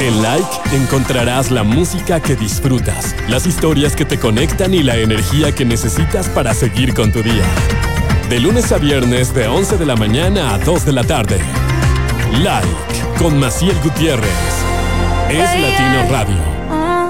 En Like encontrarás la música que disfrutas, las historias que te conectan y la energía que necesitas para seguir con tu día. De lunes a viernes de 11 de la mañana a 2 de la tarde. Like con Maciel Gutiérrez. Es Latino Radio.